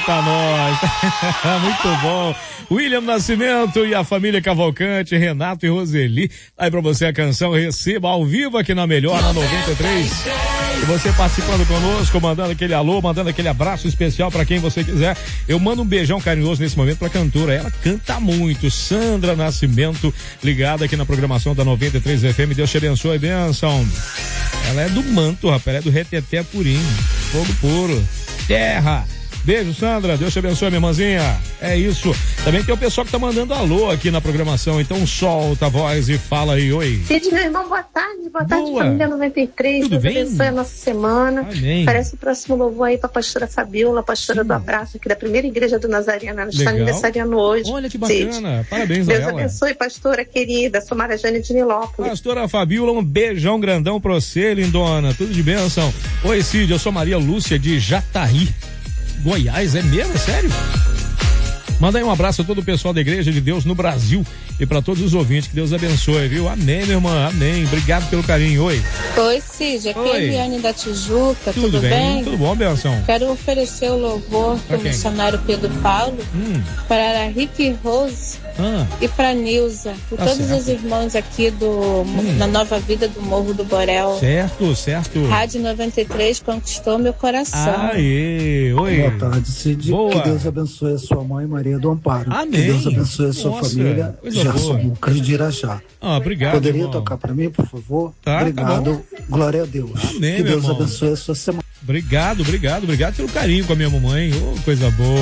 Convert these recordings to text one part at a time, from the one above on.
Eita, nós. Muito bom. William Nascimento e a família Cavalcante, Renato e Roseli. Aí pra você a canção Receba ao vivo aqui na Melhor, na 93. E você participando conosco, mandando aquele alô, mandando aquele abraço especial pra quem você quiser. Eu mando um beijão carinhoso nesse momento pra cantora. Ela canta muito. Sandra Nascimento, ligada aqui na programação da 93 FM. Deus te abençoe, bênção. Ela é do manto, rapaz. Ela é do reteté purinho. Fogo puro. Terra. Beijo, Sandra. Deus te abençoe, minha irmãzinha. É isso. Também tem o pessoal que tá mandando alô aqui na programação. Então solta a voz e fala aí, oi. Cid, meu irmão, boa tarde. Boa tarde, família 93. Tudo bem? Deus abençoe a nossa semana. Amém. Parece o próximo louvor aí pra pastora Fabiola, pastora do Abraço, aqui da primeira igreja do Nazareno. Ela está aniversariando hoje. Olha que bacana. Cid. Parabéns a ela. Deus abençoe, pastora querida. Sou Mara Jane de Nilópolis. Pastora Fabiola, um beijão grandão pra você, lindona. Tudo de bênção. Oi, Cid, eu sou Maria Lúcia de Jataí, Goiás. É mesmo? É sério? Manda aí um abraço a todo o pessoal da Igreja de Deus no Brasil e para todos os ouvintes. Que Deus abençoe, viu? Amém, minha irmã. Amém. Obrigado pelo carinho. Oi. Oi, Cid. Aqui é a Eliane da Tijuca. Tudo bem? Tudo bom, benção? Quero oferecer o louvor para o missionário Pedro Paulo, para a Rick Rose e para a Nilza. E todos os irmãos aqui na Nova Vida do Morro do Borel. Certo. Rádio 93 conquistou meu coração. Aê, oi. Boa tarde, Cid. Boa. Que Deus abençoe a sua mãe, Maria do Amparo. Amém. Que Deus abençoe a sua família, Gerson Lucas de Irajá. Obrigado. Poderia irmão. tocar para mim, por favor? Tá, obrigado. Tá, glória a Deus. Amém, que Deus irmão. abençoe a sua semana. Obrigado pelo carinho com a minha mamãe. Coisa boa.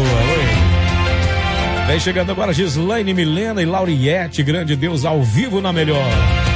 Oi. Vem chegando agora Gislaine, Milena e Lauriette, grande Deus, ao vivo na Melhor.